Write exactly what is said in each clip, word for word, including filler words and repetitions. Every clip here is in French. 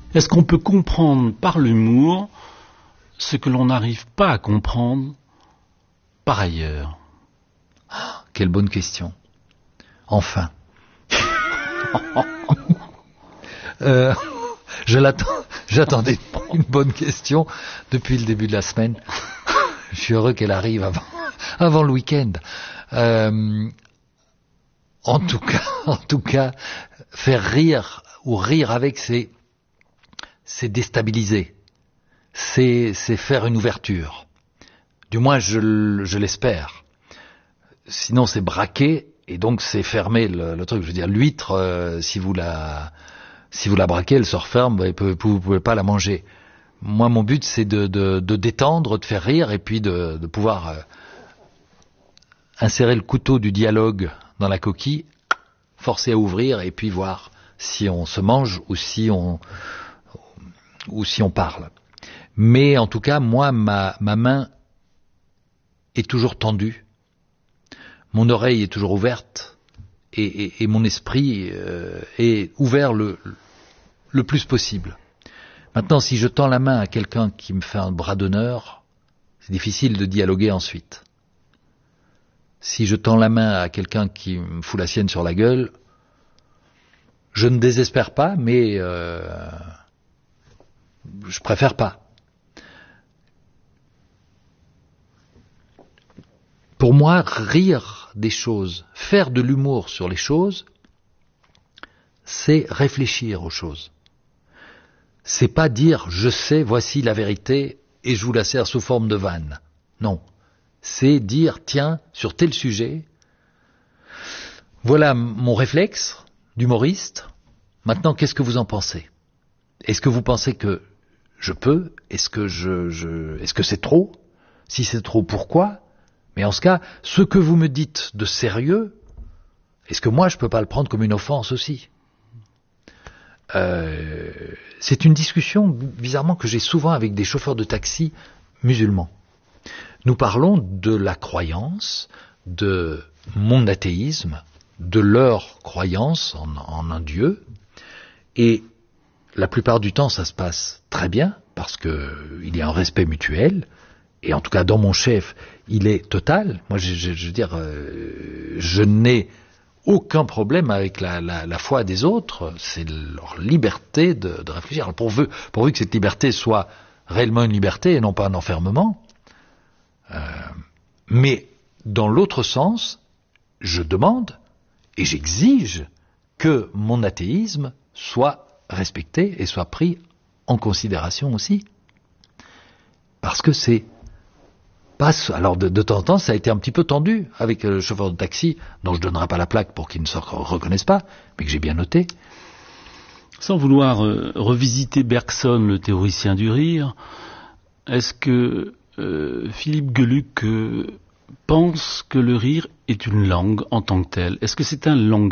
Est-ce qu'on peut comprendre par l'humour ce que l'on n'arrive pas à comprendre par ailleurs? Ah, quelle bonne question. Enfin. euh, je l'attends, j'attendais une bonne question depuis le début de la semaine. Je suis heureux qu'elle arrive avant, avant le week-end. Euh, en tout cas, en tout cas, faire rire ou rire avec, c'est, c'est déstabiliser. C'est, c'est faire une ouverture. Du moins, je, je l'espère. Sinon, c'est braquer et donc c'est fermer le, le truc. Je veux dire, l'huître, euh, si vous la, si vous la braquez, elle se referme et vous ne pouvez pas la manger. Moi, mon but, c'est de, de, de détendre, de faire rire et puis de, de pouvoir euh, insérer le couteau du dialogue dans la coquille, forcer à ouvrir et puis voir si on se mange ou si on, ou si on parle. Mais en tout cas, moi, ma, ma main est toujours tendue, mon oreille est toujours ouverte et, et, et mon esprit euh, est ouvert le, le plus possible. Maintenant, si je tends la main à quelqu'un qui me fait un bras d'honneur, c'est difficile de dialoguer ensuite. Si je tends la main à quelqu'un qui me fout la sienne sur la gueule, je ne désespère pas, mais euh, je préfère pas. Pour moi, rire des choses, faire de l'humour sur les choses, c'est réfléchir aux choses. C'est pas dire « je sais, voici la vérité et je vous la sers sous forme de vanne ». Non. C'est dire « tiens, sur tel sujet, voilà mon réflexe d'humoriste, maintenant qu'est-ce que vous en pensez ? Est-ce que vous pensez que je peux ? Est-ce que je, je, est-ce que c'est trop ? Si c'est trop, pourquoi ? Mais en ce cas, ce que vous me dites de sérieux, est-ce que moi je peux pas le prendre comme une offense aussi ? euh, C'est une discussion, bizarrement, que j'ai souvent avec des chauffeurs de taxi musulmans. Nous parlons de la croyance, de mon athéisme, de leur croyance en, en un Dieu, et la plupart du temps ça se passe très bien, parce qu'il y a un respect mutuel, et en tout cas dans mon chef, il est total. Moi, je, je, je veux dire, euh, je n'ai aucun problème avec la, la, la foi des autres, c'est leur liberté de, de réfléchir. Alors pourvu, pourvu que cette liberté soit réellement une liberté et non pas un enfermement. Euh, mais dans l'autre sens, je demande et j'exige que mon athéisme soit respecté et soit pris en considération aussi. Parce que c'est pas... Alors de, de temps en temps, ça a été un petit peu tendu avec le chauffeur de taxi, dont je ne donnerai pas la plaque pour qu'il ne se reconnaisse pas, mais que j'ai bien noté. Sans vouloir euh, revisiter Bergson, le théoricien du rire, est-ce que euh, Philippe Geluck euh, pense que le rire est une langue en tant que telle ? Est-ce que c'est un langage ?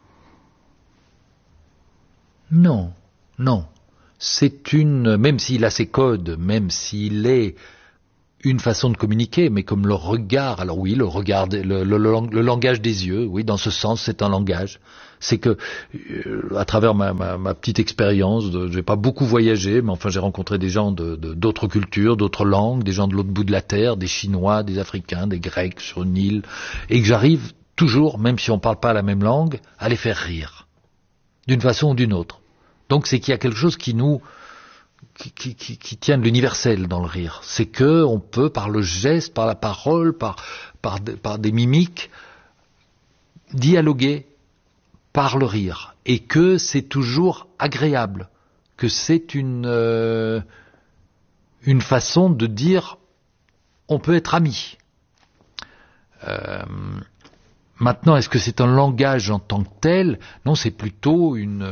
Non, non. C'est une... Même s'il a ses codes, même s'il est une façon de communiquer, mais comme le regard, alors oui, le regard, le, le, le, le langage des yeux, oui, dans ce sens, c'est un langage. C'est que, euh, à travers ma, ma, ma petite expérience, de, j'ai pas beaucoup voyagé, mais enfin j'ai rencontré des gens de, de, d'autres cultures, d'autres langues, des gens de l'autre bout de la terre, des Chinois, des Africains, des Grecs sur une île, et que j'arrive toujours, même si on parle pas la même langue, à les faire rire, d'une façon ou d'une autre. Donc c'est qu'il y a quelque chose qui nous Qui, qui, qui, qui tient de l'universel dans le rire. C'est que on peut, par le geste, par la parole, par, par, de, par des mimiques, dialoguer par le rire. Et que c'est toujours agréable. Que c'est une, euh, une façon de dire on peut être amis. Euh, maintenant, est-ce que c'est un langage en tant que tel ? Non, c'est plutôt une...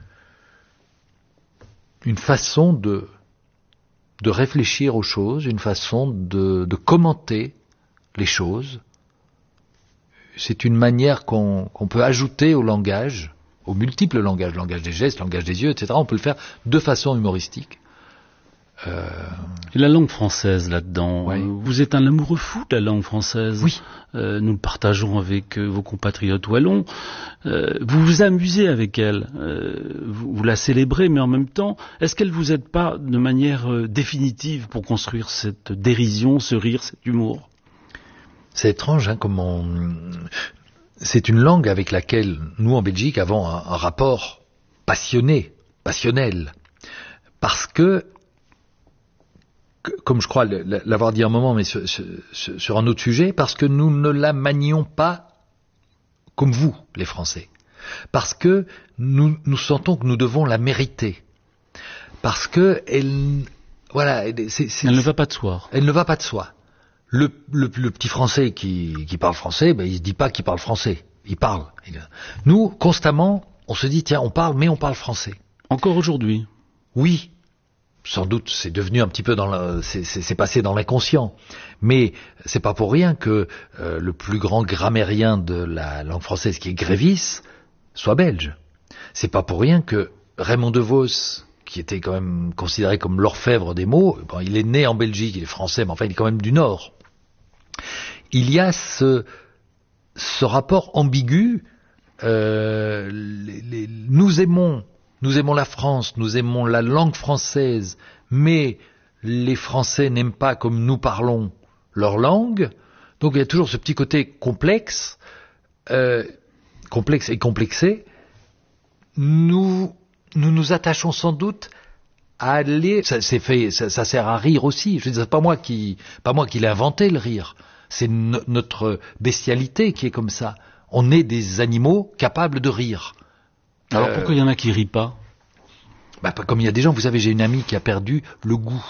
une façon de, de réfléchir aux choses, une façon de, de commenter les choses. C'est une manière qu'on, qu'on peut ajouter au langage, aux multiples langages, le langage des gestes, le langage des yeux, et cetera. On peut le faire de façon humoristique. Euh... Et la langue française là-dedans, Ouais. vous êtes un amoureux fou de la langue française. Oui. Euh, nous le partageons avec euh, vos compatriotes wallons. Euh, vous vous amusez avec elle, euh, vous, vous la célébrez, mais en même temps, est-ce qu'elle vous aide pas de manière euh, définitive pour construire cette dérision, ce rire, cet humour? C'est étrange, hein, comme on... C'est une langue avec laquelle nous, en Belgique, avons un, un rapport passionné, passionnel. Parce que, que comme je crois l'avoir dit un moment, mais sur, sur, sur un autre sujet, parce que nous ne la manions pas comme vous, les Français. Parce que nous, nous sentons que nous devons la mériter. Parce que elle... Voilà, c'est, c'est, elle ne va pas de soi. Elle ne va pas de soi. Le, le, le petit Français qui, qui parle français, ben, il se dit pas qu'il parle français. Il parle. Nous, constamment, on se dit, tiens, on parle, mais on parle français. Encore aujourd'hui? Oui. Sans doute, c'est devenu un petit peu dans le, c'est, c'est, c'est passé dans l'inconscient. Mais c'est pas pour rien que euh, le plus grand grammairien de la langue française, qui est Grévis, soit belge. C'est pas pour rien que Raymond DeVos, qui était quand même considéré comme l'orfèvre des mots, bon, il est né en Belgique, il est français, mais enfin il est quand même du Nord. Il y a ce, ce rapport ambigu. Euh, les, les, nous aimons, nous aimons la France, nous aimons la langue française, mais les Français n'aiment pas comme nous parlons leur langue. Donc il y a toujours ce petit côté complexe, euh, complexe et complexé. Nous, nous nous attachons sans doute à aller. Ça, c'est fait, ça, ça sert à rire aussi. Je veux dire, c'est pas moi qui, pas moi qui l'ai inventé le rire. C'est no- notre bestialité qui est comme ça. On est des animaux capables de rire. Alors euh, pourquoi il y en a qui rient pas? Bah, comme il y a des gens, vous savez, j'ai une amie qui a perdu le goût.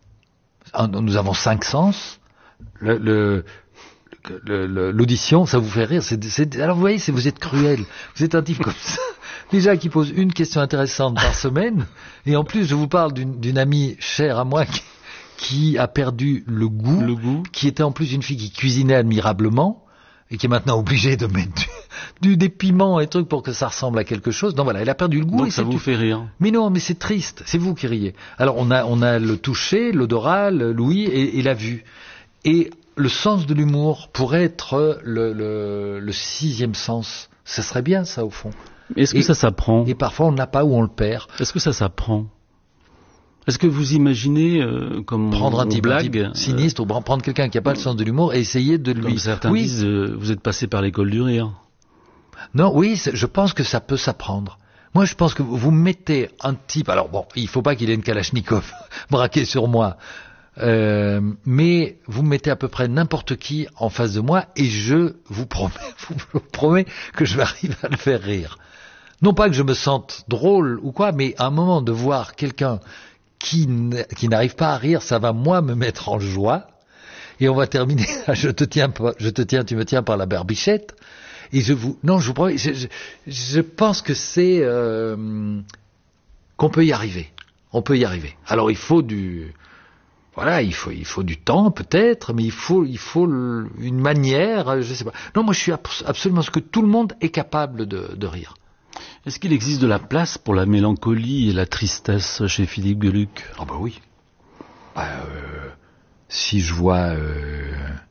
Nous avons cinq sens. Le, le, le, le, l'audition, ça vous fait rire. C'est, c'est, alors vous voyez, c'est, vous êtes cruel. Vous êtes un type comme ça. Déjà qui pose une question intéressante par semaine. Et en plus, je vous parle d'une, d'une amie chère à moi qui, qui a perdu le goût, le goût, qui était en plus une fille qui cuisinait admirablement et qui est maintenant obligée de mettre du, du, des piments et trucs pour que ça ressemble à quelque chose. Donc voilà, elle a perdu le goût. Donc et ça vous tout. fait rire. Mais non, mais c'est triste. C'est vous qui riez. Alors on a, on a le toucher, l'odorat, l'ouïe et, et la vue. Et le sens de l'humour pourrait être le, le, le sixième sens. Ce serait bien ça au fond. Est-ce que et, ça s'apprend? Et parfois on ne l'a pas ou on le perd. Est-ce que ça s'apprend? Est-ce que vous imaginez, euh, comme prendre un on type, blague, un type sinistre, euh, ou prendre quelqu'un qui n'a pas le sens de l'humour et essayer de lui... Comme certains oui. disent, euh, vous êtes passé par l'école du rire. Non, oui, je pense que ça peut s'apprendre. Moi, je pense que vous mettez un type... Alors bon, il ne faut pas qu'il ait une Kalachnikov braquée sur moi. Euh, mais vous mettez à peu près n'importe qui en face de moi et je vous promets, vous promets que je vais arriver à le faire rire. Non pas que je me sente drôle ou quoi, mais à un moment de voir quelqu'un qui, qui n'arrive pas à rire, ça va moi me mettre en joie. Et on va terminer. Je te tiens, je te tiens, tu me tiens par la barbichette. Et je vous, non, je vous promets. Je, je, je pense que c'est euh, qu'on peut y arriver. On peut y arriver. Alors il faut du, voilà, il faut, il faut du temps peut-être, mais il faut, il faut une manière. Je sais pas. Non, moi je suis absolument ce que tout le monde est capable de, de rire. Est-ce qu'il existe de la place pour la mélancolie et la tristesse chez Philippe Geluck? Ah bah oui. Bah, euh, si je vois, euh,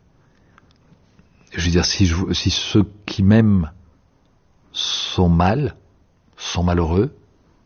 je veux dire, si, je, si ceux qui m'aiment sont mal, sont malheureux,